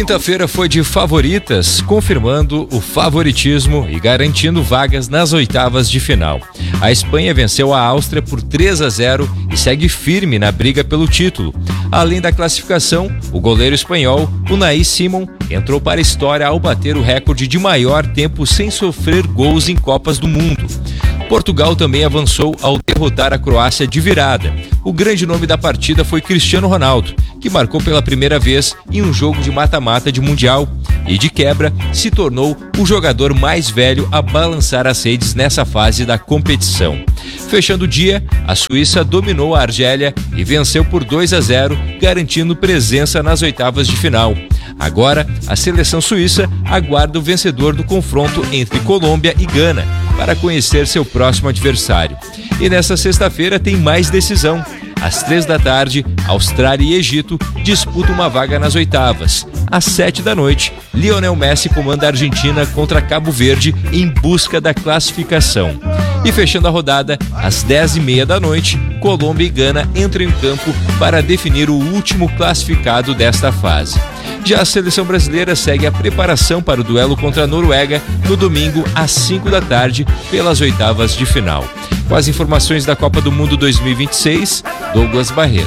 quinta-feira foi de favoritas, confirmando o favoritismo e garantindo vagas nas oitavas de final. A Espanha venceu a Áustria por 3-0 e segue firme na briga pelo título. Além da classificação, o goleiro espanhol, Unai Simón, entrou para a história ao bater o recorde de maior tempo sem sofrer gols em Copas do Mundo. Portugal também avançou ao derrotar a Croácia de virada. O grande nome da partida foi Cristiano Ronaldo, que marcou pela primeira vez em um jogo de mata-mata de Mundial e, de quebra, se tornou o jogador mais velho a balançar as redes nessa fase da competição. Fechando o dia, a Suíça dominou a Argélia e venceu por 2-0, garantindo presença nas oitavas de final. Agora, a seleção suíça aguarda o vencedor do confronto entre Colômbia e Gana para conhecer seu próximo adversário. E nesta sexta-feira tem mais decisão. Às 15h, Austrália e Egito disputam uma vaga nas oitavas. Às 19h, Lionel Messi comanda a Argentina contra Cabo Verde em busca da classificação. E fechando a rodada, às 22h30, Colômbia e Gana entram em campo para definir o último classificado desta fase. Já a seleção brasileira segue a preparação para o duelo contra a Noruega no domingo às 17h pelas oitavas de final. Com as informações da Copa do Mundo 2026, Douglas Barreto.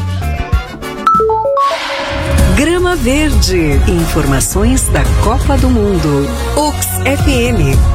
Grama Verde. Informações da Copa do Mundo. Ox FM.